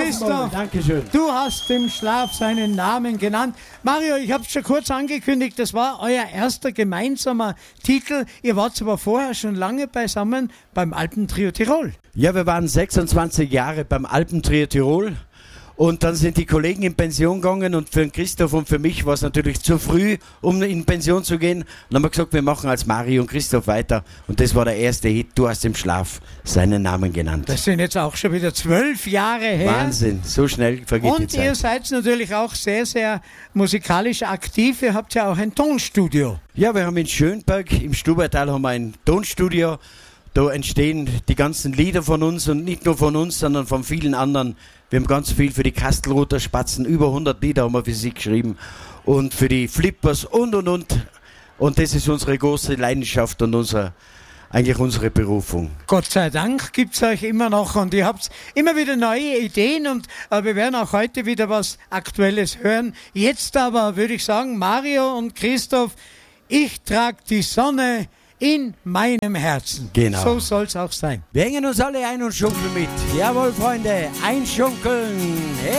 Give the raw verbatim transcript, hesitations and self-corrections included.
Christoph, Dankeschön. Du hast im Schlaf seinen Namen genannt. Mario, ich habe es schon kurz angekündigt, das war euer erster gemeinsamer Titel. Ihr wart aber vorher schon lange beisammen beim Alpentrio Tirol. Ja, wir waren sechsundzwanzig Jahre beim Alpentrio Tirol. Und dann sind die Kollegen in Pension gegangen und für den Christoph und für mich war es natürlich zu früh, um in Pension zu gehen. Und dann haben wir gesagt, wir machen als Mario und Christoph weiter. Und das war der erste Hit, Du hast im Schlaf seinen Namen genannt. Das sind jetzt auch schon wieder zwölf Jahre her. Wahnsinn, so schnell vergeht und die Zeit. Ihr seid natürlich auch sehr, sehr musikalisch aktiv. Ihr habt ja auch ein Tonstudio. Ja, wir haben in Schönberg im Stubaital haben wir ein Tonstudio. Da entstehen die ganzen Lieder von uns und nicht nur von uns, sondern von vielen anderen. Wir haben ganz viel für die Kastelruther Spatzen, über hundert Lieder haben wir für sie geschrieben und für die Flippers und und und. Und das ist unsere große Leidenschaft und unser, eigentlich unsere Berufung. Gott sei Dank gibt es euch immer noch und ihr habt immer wieder neue Ideen und äh, wir werden auch heute wieder was Aktuelles hören. Jetzt aber würde ich sagen, Mario und Christoph, ich trage die Sonne in meinem Herzen. Genau. So soll es auch sein. Wir hängen uns alle ein und schunkeln mit. Jawohl, Freunde, einschunkeln. Hey.